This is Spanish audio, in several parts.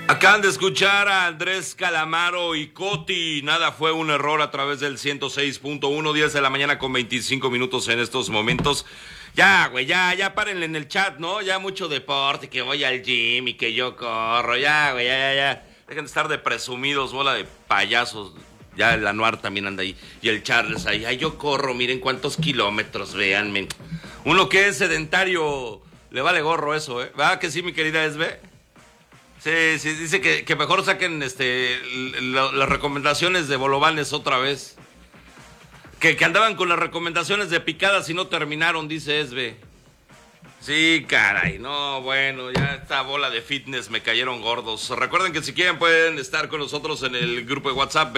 Acaban de escuchar a Andrés Calamaro y Coti. Nada fue un error a través del 106.1, 10 de la mañana con 25 minutos en estos momentos. Ya, güey, ya párenle en el chat, ¿no? Ya mucho deporte, que voy al gym y que yo corro. Ya, güey, ya. Dejen de estar de presumidos, bola de payasos. Ya el Anuar también anda ahí. Y el Charles ahí. Ay, yo corro, miren cuántos kilómetros, véanme. Uno que es sedentario, le vale gorro eso, ¿eh? ¿Verdad que sí, mi querida Esbe? Sí, dice que mejor saquen las recomendaciones de Bolovanes otra vez. Que andaban con las recomendaciones de picadas y no terminaron, dice Esbe. Sí, caray, no, bueno, ya esta bola de fitness me cayeron gordos. Recuerden que si quieren pueden estar con nosotros en el grupo de WhatsApp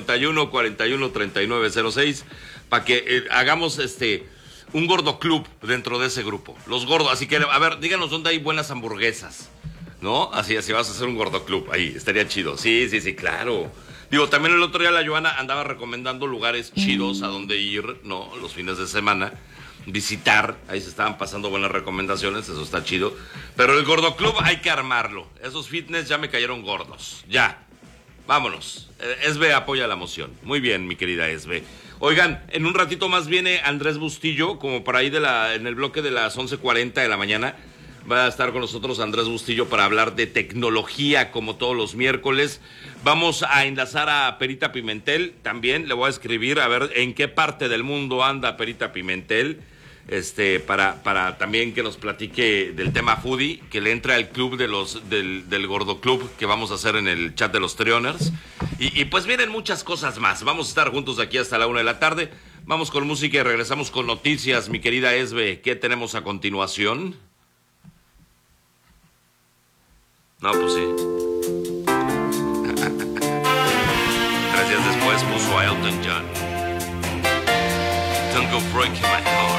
2291-413906 para que hagamos un gordo club dentro de ese grupo. Los gordos, así que a ver, díganos dónde hay buenas hamburguesas, ¿no? Así vas a hacer un gordo club, ahí, estaría chido. Sí, claro. Digo, también el otro día la Joana andaba recomendando lugares chidos a donde ir, ¿no? Los fines de semana, visitar, ahí se estaban pasando buenas recomendaciones, eso está chido. Pero el gordo club hay que armarlo. Esos fitness ya me cayeron gordos, ya. Vámonos. Esbe apoya la moción. Muy bien, mi querida Esbe. Oigan, en un ratito más viene Andrés Bustillo, como por ahí en el bloque de las 11:40 de la mañana. Va a estar con nosotros Andrés Bustillo para hablar de tecnología como todos los miércoles. Vamos a enlazar a Perita Pimentel también. Le voy a escribir a ver en qué parte del mundo anda Perita Pimentel. Para también que nos platique del tema foodie, que le entra al club del Gordo Club que vamos a hacer en el chat de los Trioners. Y pues vienen muchas cosas más. Vamos a estar juntos aquí hasta la 1 de la tarde. Vamos con música y regresamos con noticias, mi querida Esbe. ¿Qué tenemos a continuación? No, pues sí. 3 días después puso a Elton John. Don't go breaking my heart.